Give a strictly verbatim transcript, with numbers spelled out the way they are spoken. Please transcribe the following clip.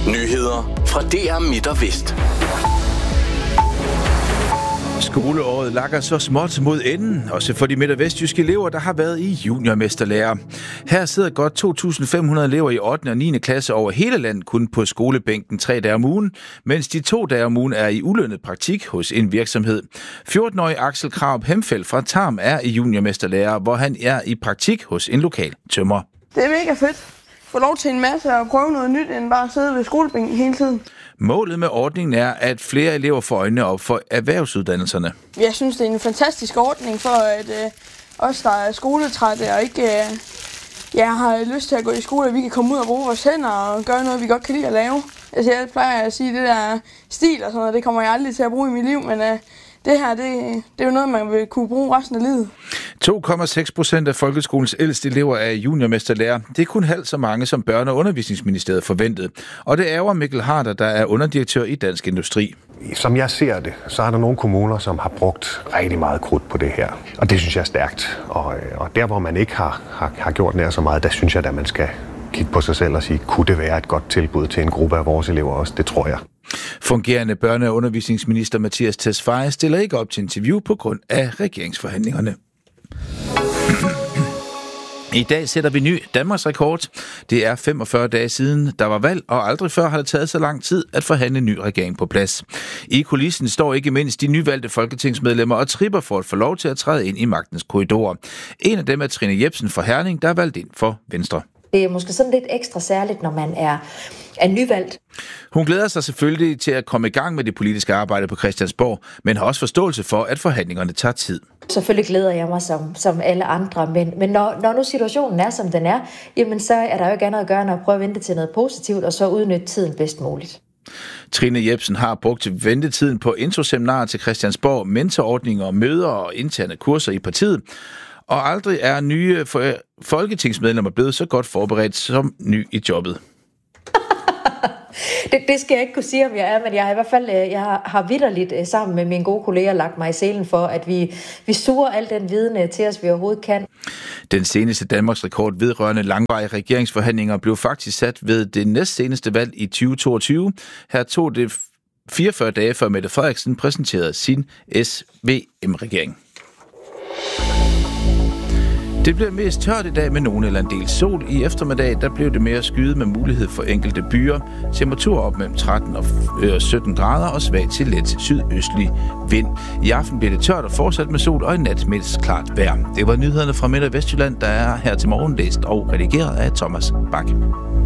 Nyheder fra D R Midt og Vest. Skoleåret lakker så småt mod enden, også for de midt- og vestjyske elever, der har været i juniormesterlærer. Her sidder godt to tusind fem hundrede elever i ottende og niende klasse over hele landet kun på skolebænken tre dage om ugen, mens de to dage om ugen er i ulønnet praktik hos en virksomhed. fjorten-årig Axel Krarup Hemfeldt fra Tarm er i juniormesterlærer, hvor han er i praktik hos en lokal tømrer. Det er mega fedt. Få lov til en masse og prøve noget nyt, end bare at sidde ved skolebænken hele tiden. Målet med ordningen er, at flere elever får øjnene op for erhvervsuddannelserne. Jeg synes, det er en fantastisk ordning for, at øh, os, der er skoletrætte og ikke øh, ja, har lyst til at gå i skole, at vi kan komme ud og bruge vores hænder og gøre noget, vi godt kan lide at lave. Altså, jeg plejer at sige, at det der stil og sådan noget, det kommer jeg aldrig til at bruge i mit liv, men øh, det her, det, det er jo noget, man vil kunne bruge resten af livet. to komma seks procent af folkeskolens ældste elever er juniormesterlærer. Det er kun halvt så mange, som Børne- og Undervisningsministeriet forventede. Og det ærger Mikkel Harder, der er underdirektør i Dansk Industri. Som jeg ser det, så er der nogle kommuner, som har brugt rigtig meget krudt på det her. Og det synes jeg er stærkt. Og, og der, hvor man ikke har, har, har gjort nær så meget, der synes jeg, at man skal kigge på sig selv og sige, kunne det være et godt tilbud til en gruppe af vores elever også? Det tror jeg. Fungerende børne- og undervisningsminister Mathias Tesfaye stiller ikke op til interview på grund af regeringsforhandlingerne. I dag sætter vi ny Danmarks rekord. Det er femogfyrre dage siden, der var valg, og aldrig før har det taget så lang tid at forhandle en ny regering på plads. I kulissen står ikke mindst de nyvalgte folketingsmedlemmer og tripper for at få lov til at træde ind i magtens korridorer. En af dem er Trine Jepsen fra Herning, der er valgt ind for Venstre. Det er måske sådan lidt ekstra særligt, når man er, er nyvalgt. Hun glæder sig selvfølgelig til at komme i gang med det politiske arbejde på Christiansborg, men har også forståelse for, at forhandlingerne tager tid. Selvfølgelig glæder jeg mig som, som alle andre, men, men når, når nu situationen er, som den er, jamen så er der jo ikke andet at gøre, end at prøve at vente til noget positivt, og så udnytte tiden bedst muligt. Trine Jepsen har brugt ventetiden på introseminarer til Christiansborg, mentorordninger, møder og interne kurser i partiet. Og aldrig er nye folketingsmedlemmer blevet så godt forberedt som ny i jobbet. det, det skal jeg ikke kunne sige, om jeg er, men jeg har i hvert fald jeg har, har vitterligt sammen med mine gode kolleger lagt mig i selen for, at vi, vi suger al den viden til os, vi overhovedet kan. Den seneste Danmarks rekord vedrørende langvarige regeringsforhandlinger blev faktisk sat ved det næstseneste valg i tyve toogtyve. Her tog det fireogfyrre dage før Mette Frederiksen præsenterede sin S V M-regering. Det bliver mest tørt i dag med nogen eller en del sol. I eftermiddag der blev det mere skyet med mulighed for enkelte byer. Temperatur op mellem tretten og sytten grader og svag til let sydøstlig vind. I aften bliver det tørt og fortsat med sol og i nat mest klart vejr. Det var nyhederne fra Midt- og Vestjylland, der er her til morgen læst og redigeret af Thomas Bak.